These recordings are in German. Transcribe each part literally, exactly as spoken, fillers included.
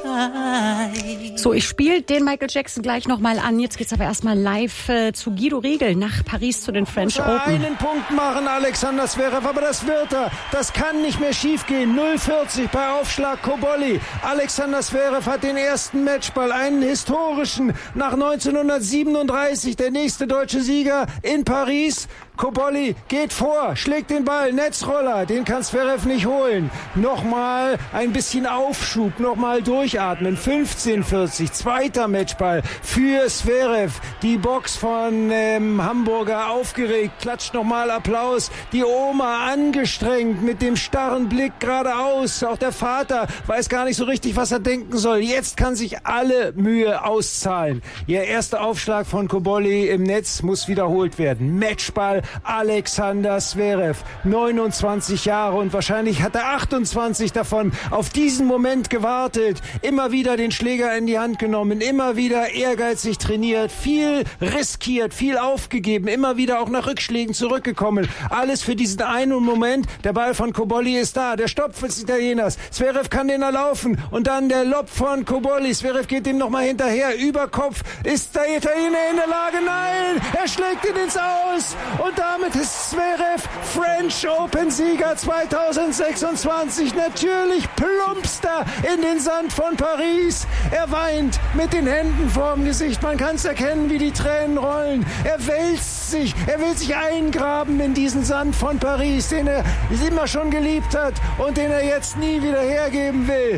So, ich spiele den Michael Jackson gleich nochmal an. Jetzt geht's aber erstmal live äh, zu Guido Riegel nach Paris zu den French Open. Einen Punkt machen, Alexander Zverev, aber das wird er. Das kann nicht mehr schiefgehen. null vierzig bei Aufschlag Cobolli. Alexander Zverev hat den ersten Matchball, einen historischen, nach neunzehnhundertsiebenunddreißig. Der nächste deutsche Sieger in Paris. Cobolli geht vor, schlägt den Ball, Netzroller, den kann Zverev nicht holen. Nochmal ein bisschen Aufschub, nochmal durchatmen. fünfzehn vierzig, zweiter Matchball für Zverev. Die Box von ähm, Hamburger aufgeregt, klatscht nochmal Applaus. Die Oma angestrengt mit dem starren Blick geradeaus. Auch der Vater weiß gar nicht so richtig, was er denken soll. Jetzt kann sich alle Mühe auszahlen. Ihr erster Aufschlag von Cobolli im Netz muss wiederholt werden. Matchball Alexander Zverev, neunundzwanzig Jahre und wahrscheinlich hat er achtundzwanzig davon auf diesen Moment gewartet. Immer wieder den Schläger in die Hand genommen, immer wieder ehrgeizig trainiert, viel riskiert, viel aufgegeben, immer wieder auch nach Rückschlägen zurückgekommen. Alles für diesen einen Moment. Der Ball von Cobolli ist da, der Stopp des Italieners. Zverev kann den erlaufen und dann der Lob von Cobolli. Zverev geht ihm nochmal hinterher. Über Kopf ist der Italiener in der Lage. Nein, er schlägt ihn ins Aus und damit ist Zverev French Open Sieger zweitausendsechsundzwanzig. Natürlich plumpst er in den Sand von Paris. Er weint mit den Händen vorm Gesicht. Man kann es erkennen, wie die Tränen rollen. Er wälzt sich. Er will sich eingraben in diesen Sand von Paris, den er immer schon geliebt hat und den er jetzt nie wieder hergeben will.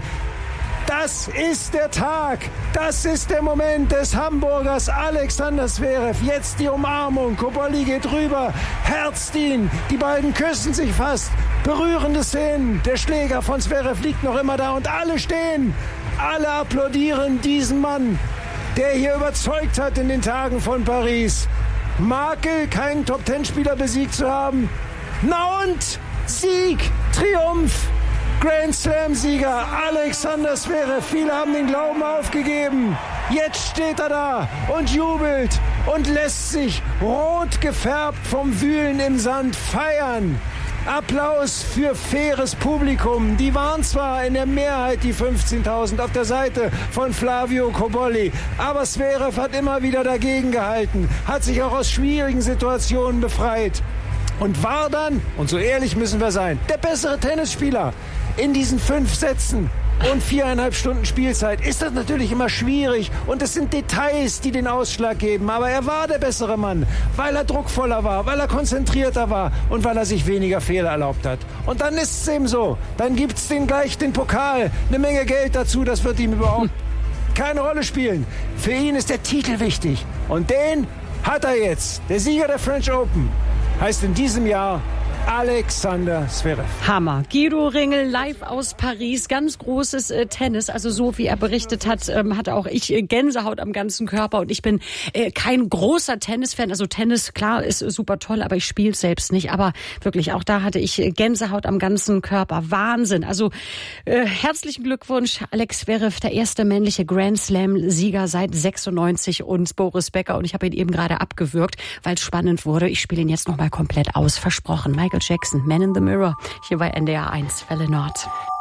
Das ist der Tag, das ist der Moment des Hamburgers Alexander Zverev. Jetzt die Umarmung, Cobolli geht rüber, herzt ihn, die beiden küssen sich fast. Berührende Szenen, der Schläger von Zverev liegt noch immer da und alle stehen, alle applaudieren diesen Mann, der hier überzeugt hat in den Tagen von Paris. Makel, keinen Top-Ten-Spieler besiegt zu haben. Na und Sieg, Triumph. Grand Slam-Sieger Alexander Zverev. Viele haben den Glauben aufgegeben. Jetzt steht er da und jubelt und lässt sich rot gefärbt vom Wühlen im Sand feiern. Applaus für faires Publikum. Die waren zwar in der Mehrheit die fünfzehntausend auf der Seite von Flavio Cobolli, aber Zverev hat immer wieder dagegen gehalten, hat sich auch aus schwierigen Situationen befreit und war dann, und so ehrlich müssen wir sein, der bessere Tennisspieler. In diesen fünf Sätzen und viereinhalb Stunden Spielzeit ist das natürlich immer schwierig und es sind Details, die den Ausschlag geben. Aber er war der bessere Mann, weil er druckvoller war, weil er konzentrierter war und weil er sich weniger Fehler erlaubt hat. Und dann ist es eben so. Dann gibt es den gleich den Pokal, eine Menge Geld dazu, das wird ihm überhaupt keine Rolle spielen. Für ihn ist der Titel wichtig und den hat er jetzt. Der Sieger der French Open heißt in diesem Jahr Alexander Zverev. Hammer. Guido Riegel live aus Paris. Ganz großes äh, Tennis. Also so wie er berichtet hat, ähm, hatte auch ich äh, Gänsehaut am ganzen Körper. Und ich bin äh, kein großer Tennisfan. Also Tennis, klar, ist äh, super toll, aber ich spiele es selbst nicht. Aber wirklich, auch da hatte ich äh, Gänsehaut am ganzen Körper. Wahnsinn. Also äh, herzlichen Glückwunsch, Alex Zverev, der erste männliche Grand Slam-Sieger seit sechsundneunzig und Boris Becker. Und ich habe ihn eben gerade abgewürgt, weil es spannend wurde. Ich spiele ihn jetzt nochmal komplett aus. Versprochen. Michael Jackson, Man in the Mirror, hier bei N D R eins, Welle Nord.